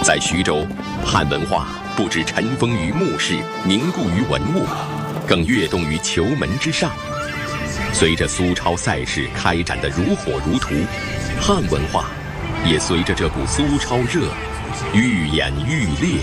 在徐州，汉文化不止尘封于墓室，凝固于文物，更跃动于球门之上。随着苏超赛事开展得如火如荼，汉文化也随着这股苏超热愈演愈烈。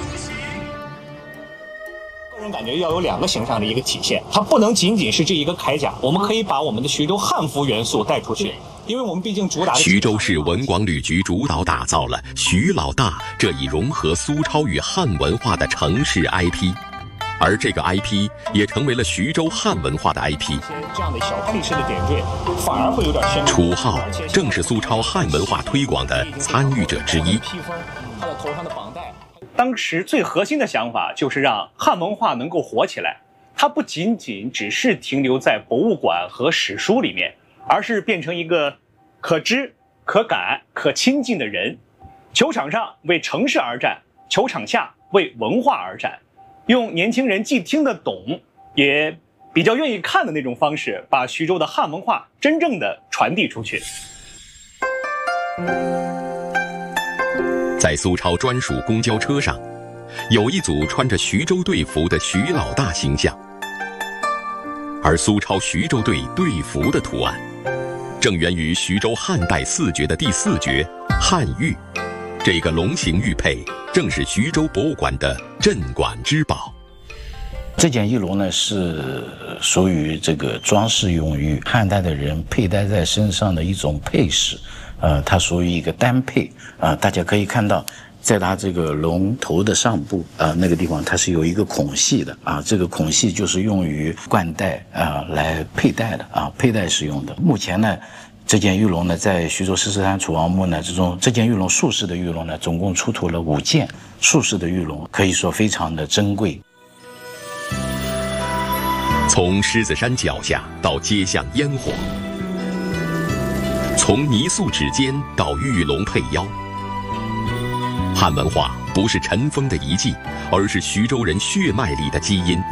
个人感觉要有2个形象的一个体现，它不能仅仅是这一个铠甲，我们可以把我们的徐州汉服元素带出去。因为我们毕竟主打的徐州市文广旅局主导打造了徐老大这一融合苏超与汉文化的城市 IP， 而这个 IP 也成为了徐州汉文化的 IP。 这样的小配饰的点缀，反而会有点鲜明。 楚浩正是苏超汉文化推广的参与者之一。 披风，他的头上的绑带。 当时最核心的想法就是让汉文化能够火起来，它不仅仅只是停留在博物馆和史书里面，而是变成一个可知、可感、可亲近的人。球场上为城市而战，球场下为文化而战，用年轻人既听得懂，也比较愿意看的那种方式，把徐州的汉文化真正的传递出去。 在苏超专属公交车上，有一组穿着徐州队服的徐老大形象，而苏超徐州队队服的图案正源于徐州汉代4绝的第4绝汉玉。这个龙形玉佩正是徐州博物馆的镇馆之宝。 这件玉龙呢是属于这个装饰用玉，汉代的人佩戴在身上的一种配饰，它属于一个单佩，大家可以看到，在它这个龙头的上部那个地方，它是有一个孔隙的这个孔隙就是用于冠带来佩戴的佩戴使用的。目前呢，这件玉龙呢，在徐州石狮山楚王墓呢，这件玉龙竖式的玉龙呢，总共出土了5件竖式的玉龙，可以说非常的珍贵。 从狮子山脚下到街巷烟火，从泥塑指尖到玉龙佩腰，汉文化不是尘封的遗迹，而是徐州人血脉里的基因。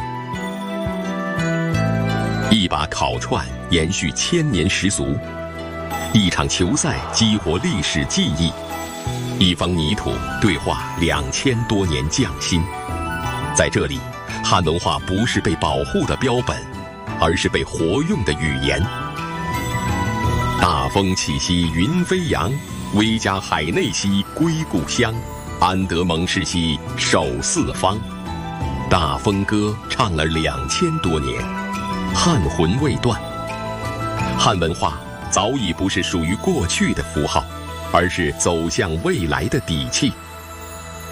一把烤串延续1000年习俗，一场球赛激活历史记忆，一方泥土对话2000多年匠心。在这里，汉文化不是被保护的标本，而是被活用的语言。大风起兮云飞扬，威加海内兮归故乡，安得蒙氏兮守四方。大风歌唱了2000多年，汉魂未断。汉文化早已不是属于过去的符号，而是走向未来的底气。